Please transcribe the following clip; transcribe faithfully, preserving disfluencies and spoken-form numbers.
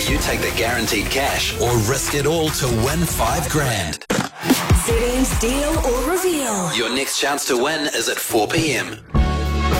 you take the guaranteed cash or risk it all to win five grand. Z M's Deal or Reveal. Your next chance to win is at four p.m.